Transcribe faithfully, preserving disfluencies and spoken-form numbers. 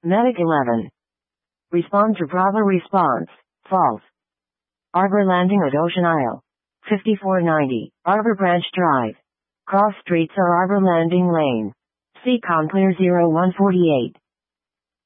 Medic eleven. Respond to Bravo response. False. Arbor landing at Ocean Isle. fifty-four ninety. Arbor Branch Drive. Cross streets are Arbor Landing Lane. Seacon clear zero one forty-eight.